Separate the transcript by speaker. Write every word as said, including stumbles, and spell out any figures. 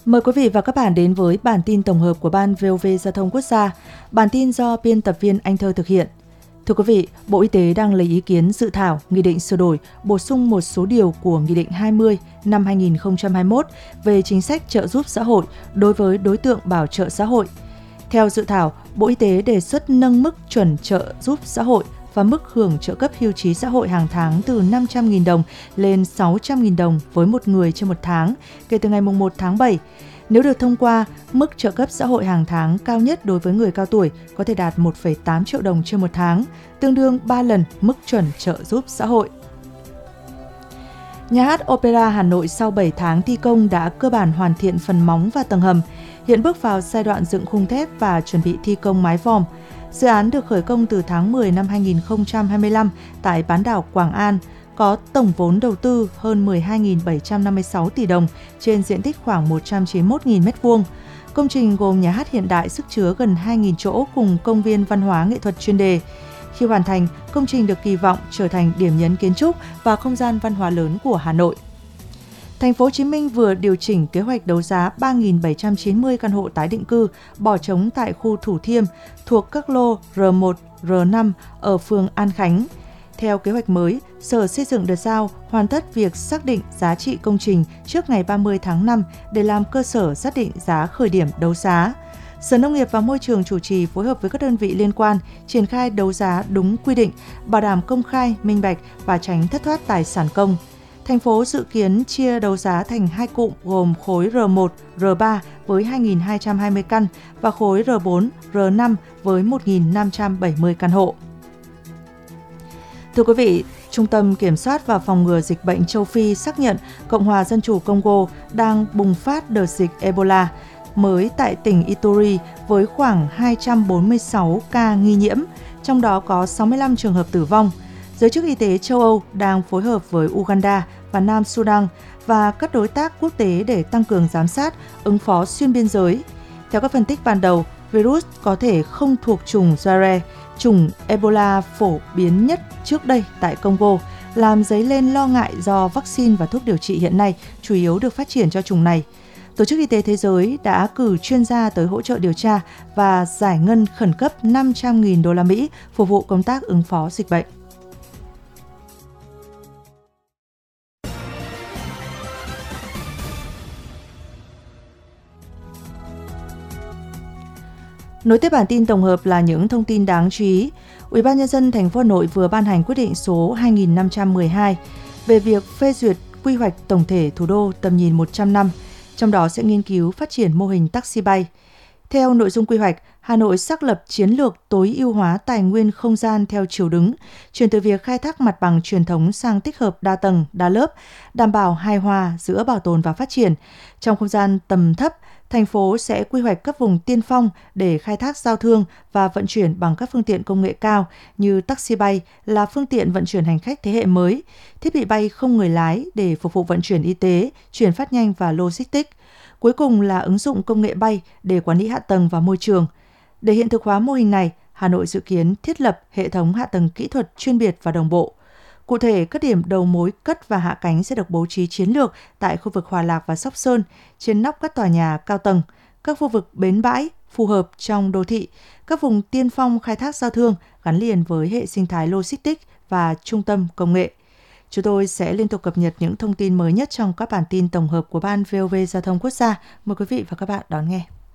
Speaker 1: Mời quý vị và các bạn đến với bản tin tổng hợp của Ban vê o vê Giao thông Quốc gia. Bản tin do biên tập viên Anh Thơ thực hiện. Thưa quý vị, Bộ Y tế đang lấy ý kiến dự thảo Nghị định sửa đổi, bổ sung một số điều của Nghị định hai mươi năm hai nghìn không trăm hai mươi mốt về chính sách trợ giúp xã hội đối với đối tượng bảo trợ xã hội. Theo dự thảo, Bộ Y tế đề xuất nâng mức chuẩn trợ giúp xã hội và mức hưởng trợ cấp hưu trí xã hội hàng tháng từ năm trăm nghìn đồng lên sáu trăm nghìn đồng với một người trên một tháng kể từ ngày một tháng bảy. Nếu được thông qua, mức trợ cấp xã hội hàng tháng cao nhất đối với người cao tuổi có thể đạt một phẩy tám triệu đồng trên một tháng, tương đương ba lần mức chuẩn trợ giúp xã hội. Nhà hát Opera Hà Nội sau bảy tháng thi công đã cơ bản hoàn thiện phần móng và tầng hầm, hiện bước vào giai đoạn dựng khung thép và chuẩn bị thi công mái vòm. Dự án được khởi công từ tháng mười năm hai nghìn không trăm hai mươi lăm tại bán đảo Quảng An, có tổng vốn đầu tư hơn mười hai nghìn bảy trăm năm mươi sáu tỷ đồng trên diện tích khoảng một trăm chín mươi mốt nghìn mét vuông. Công trình gồm nhà hát hiện đại sức chứa gần hai nghìn chỗ cùng công viên văn hóa nghệ thuật chuyên đề. Khi hoàn thành, công trình được kỳ vọng trở thành điểm nhấn kiến trúc và không gian văn hóa lớn của Hà Nội. Thành phố Hồ Chí Minh vừa điều chỉnh kế hoạch đấu giá ba nghìn bảy trăm chín mươi căn hộ tái định cư bỏ trống tại khu Thủ Thiêm thuộc các lô R một, R năm ở phường An Khánh. Theo kế hoạch mới, Sở Xây dựng được giao hoàn tất việc xác định giá trị công trình trước ngày ba mươi tháng năm để làm cơ sở xác định giá khởi điểm đấu giá. Sở Nông nghiệp và Môi trường chủ trì phối hợp với các đơn vị liên quan triển khai đấu giá đúng quy định, bảo đảm công khai, minh bạch và tránh thất thoát tài sản công. Thành phố dự kiến chia đấu giá thành hai cụm gồm khối R một, R ba với hai nghìn hai trăm hai mươi căn và khối R bốn, R năm với một nghìn năm trăm bảy mươi căn hộ. Thưa quý vị, Trung tâm Kiểm soát và Phòng ngừa Dịch bệnh châu Phi xác nhận Cộng hòa Dân chủ Congo đang bùng phát đợt dịch Ebola mới tại tỉnh Ituri với khoảng hai trăm bốn mươi sáu ca nghi nhiễm, trong đó có sáu mươi lăm trường hợp tử vong. Giới chức y tế châu Âu đang phối hợp với Uganda và Nam Sudan và các đối tác quốc tế để tăng cường giám sát, ứng phó xuyên biên giới. Theo các phân tích ban đầu, virus có thể không thuộc chủng Zaire, chủng Ebola phổ biến nhất trước đây tại Congo, làm dấy lên lo ngại do vaccine và thuốc điều trị hiện nay chủ yếu được phát triển cho chủng này. Tổ chức Y tế Thế giới đã cử chuyên gia tới hỗ trợ điều tra và giải ngân khẩn cấp năm trăm nghìn đô la Mỹ phục vụ công tác ứng phó dịch bệnh. Nối tiếp bản tin tổng hợp là những thông tin đáng chú ý. Ủy ban nhân dân thành phố Hà Nội vừa ban hành quyết định số hai nghìn năm trăm mười hai về việc phê duyệt quy hoạch tổng thể thủ đô tầm nhìn một trăm năm, trong đó sẽ nghiên cứu phát triển mô hình taxi bay. Theo nội dung quy hoạch, Hà Nội xác lập chiến lược tối ưu hóa tài nguyên không gian theo chiều đứng, chuyển từ việc khai thác mặt bằng truyền thống sang tích hợp đa tầng, đa lớp, đảm bảo hài hòa giữa bảo tồn và phát triển. Trong không gian tầm thấp, thành phố sẽ quy hoạch các vùng tiên phong để khai thác giao thương và vận chuyển bằng các phương tiện công nghệ cao như taxi bay là phương tiện vận chuyển hành khách thế hệ mới, thiết bị bay không người lái để phục vụ vận chuyển y tế, chuyển phát nhanh và logistics. Cuối cùng là ứng dụng công nghệ bay để quản lý hạ tầng và môi trường. Để hiện thực hóa mô hình này, Hà Nội dự kiến thiết lập hệ thống hạ tầng kỹ thuật chuyên biệt và đồng bộ. Cụ thể, các điểm đầu mối cất và hạ cánh sẽ được bố trí chiến lược tại khu vực Hòa Lạc và Sóc Sơn, trên nóc các tòa nhà cao tầng, các khu vực bến bãi phù hợp trong đô thị, các vùng tiên phong khai thác giao thương gắn liền với hệ sinh thái logistics và trung tâm công nghệ. Chúng tôi sẽ liên tục cập nhật những thông tin mới nhất trong các bản tin tổng hợp của Ban vê o vê Giao thông Quốc gia. Mời quý vị và các bạn đón nghe.